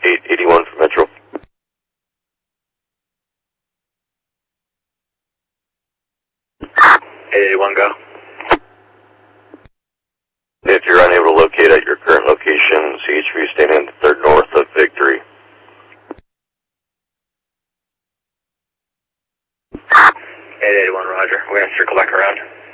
881 for Metro. 881, go. If you're unable to locate at your current location, CHV standing at the 3rd north of Victory. 881, roger. We're going to circle back around.